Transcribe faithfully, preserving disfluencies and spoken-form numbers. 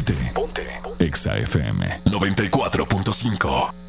Ponte. Ponte. Exa F M noventa y cuatro punto cinco.